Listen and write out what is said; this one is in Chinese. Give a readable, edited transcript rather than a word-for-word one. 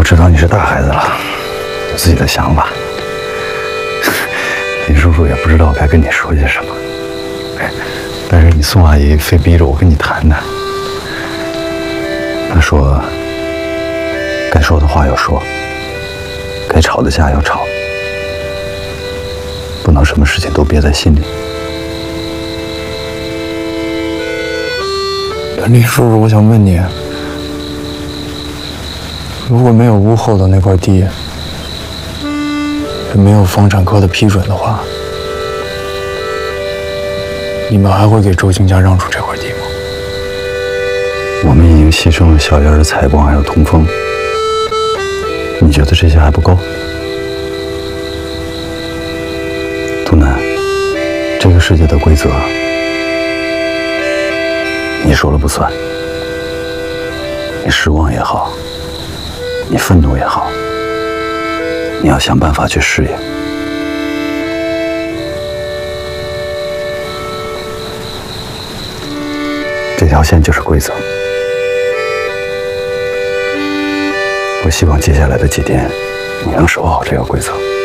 我知道你是大孩子了，有自己的想法。林叔叔也不知道该跟你说些什么，但是你宋阿姨非逼着我跟你谈谈。她说，该说的话要说，该吵的架要吵，不能什么事情都憋在心里。 林叔叔，我想问你，如果没有屋后的那块地，也没有房产科的批准的话，你们还会给周兴家让出这块地吗？ 我们已经牺牲了小燕的采光还有通风，你觉得这些还不够？图南，这个世界的规则，你说了不算。你失望也好，你愤怒也好，你要想办法去适应。这条线就是规则。我希望接下来的几天，你能守好这个规则。